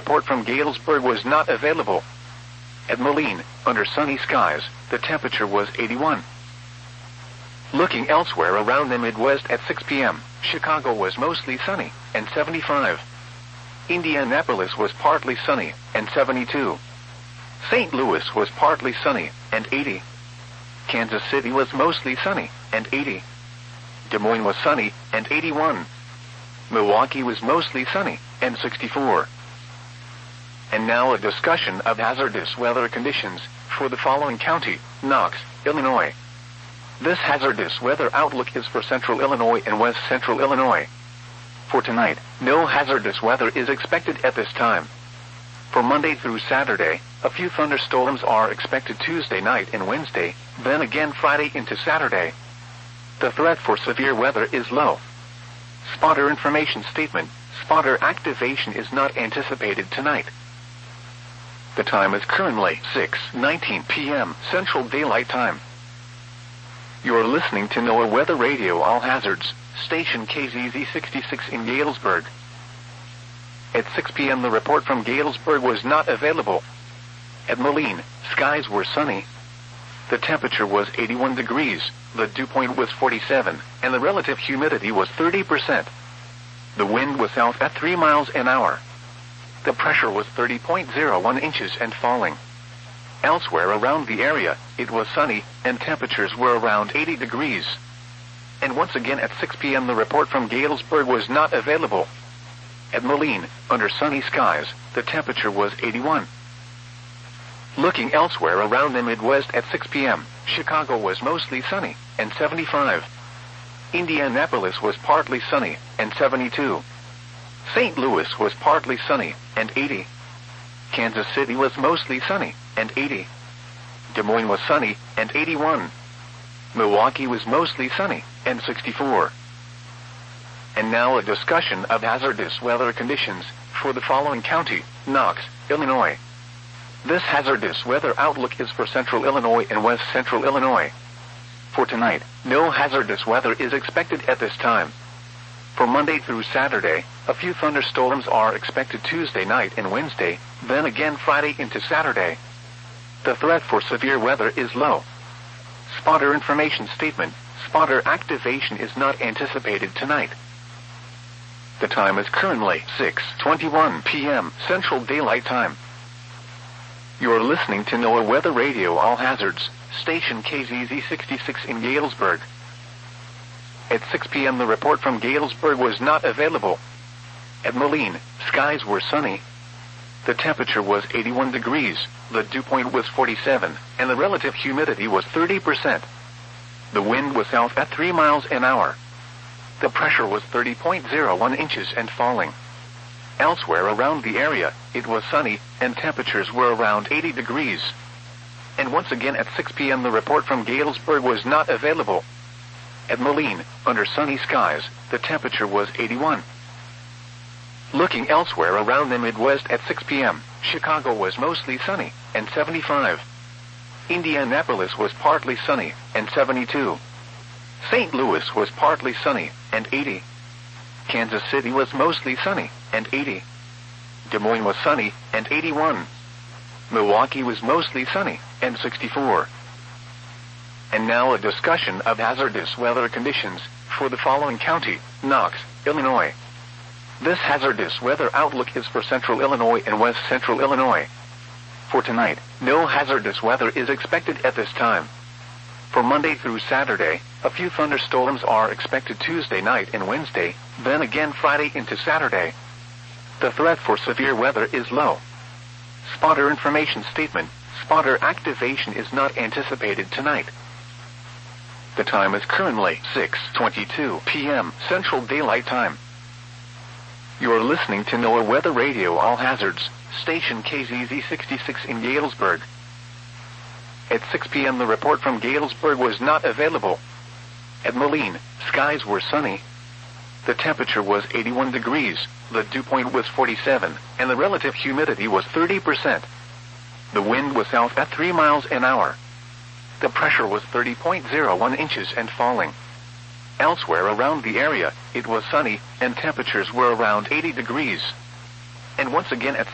report from Galesburg was not available. At Moline, under sunny skies, the temperature was 81. Looking elsewhere around the Midwest at 6 p.m., Chicago was mostly sunny, and 75. Indianapolis was partly sunny, and 72. St. Louis was partly sunny, and 80. Kansas City was mostly sunny, and 80. Des Moines was sunny, and 81. Milwaukee was mostly sunny, and 64. And now a discussion of hazardous weather conditions for the following county: Knox, Illinois. This hazardous weather outlook is for central Illinois and west central Illinois. For tonight, no hazardous weather is expected at this time. For Monday through Saturday, a few thunderstorms are expected Tuesday night and Wednesday, then again Friday into Saturday. The threat for severe weather is low. Spotter information statement: spotter activation is not anticipated tonight. The time is currently 6:19 p.m. Central Daylight Time. You are listening to NOAA Weather Radio All Hazards, station KZZ 66 in Galesburg. At 6 p.m. the report from Galesburg was not available. At Moline, skies were sunny. The temperature was 81 degrees, the dew point was 47, and the relative humidity was 30%. The wind was south at 3 miles an hour. The pressure was 30.01 inches and falling. Elsewhere around the area, it was sunny, and temperatures were around 80 degrees. And once again at 6 p.m. the report from Galesburg was not available. At Moline, under sunny skies, the temperature was 81. Looking elsewhere around the Midwest at 6 p.m., Chicago was mostly sunny, and 75. Indianapolis was partly sunny, and 72. St. Louis was partly sunny, and 80. Kansas City was mostly sunny, and 80. Des Moines was sunny, and 81. Milwaukee was mostly sunny, and 64. And now a discussion of hazardous weather conditions for the following county: Knox, Illinois. This hazardous weather outlook is for central Illinois and west central Illinois. For tonight, no hazardous weather is expected at this time. For Monday through Saturday, a few thunderstorms are expected Tuesday night and Wednesday, then again Friday into Saturday. The threat for severe weather is low. Spotter information statement: spotter activation is not anticipated tonight. The time is currently 6:21 p.m. Central Daylight Time. You are listening to NOAA Weather Radio All Hazards, station KZZ 66 in Galesburg. At 6 p.m. the report from Galesburg was not available. At Moline, skies were sunny. The temperature was 81 degrees, the dew point was 47, and the relative humidity was 30%. The wind was south at 3 miles an hour. The pressure was 30.01 inches and falling. Elsewhere around the area, it was sunny, and temperatures were around 80 degrees. And once again at 6 p.m. the report from Galesburg was not available. At Moline, under sunny skies, the temperature was 81. Looking elsewhere around the Midwest at 6 p.m., Chicago was mostly sunny, and 75. Indianapolis was partly sunny, and 72. St. Louis was partly sunny, and 80. Kansas City was mostly sunny, and 80. Des Moines was sunny, and 81. Milwaukee was mostly sunny, and 64. And now a discussion of hazardous weather conditions for the following county: Knox, Illinois. This hazardous weather outlook is for central Illinois and west central Illinois. For tonight, no hazardous weather is expected at this time. For Monday through Saturday, a few thunderstorms are expected Tuesday night and Wednesday, then again Friday into Saturday. The threat for severe weather is low. Spotter information statement: spotter activation is not anticipated tonight. The time is currently 6:22 p.m. Central Daylight Time. You are listening to NOAA Weather Radio All Hazards, station KZZ 66 in Galesburg. At 6 p.m. the report from Galesburg was not available. At Moline, skies were sunny. The temperature was 81 degrees, the dew point was 47, and the relative humidity was 30%. The wind was south at 3 miles an hour. The pressure was 30.01 inches and falling. Elsewhere around the area, it was sunny, and temperatures were around 80 degrees. And once again at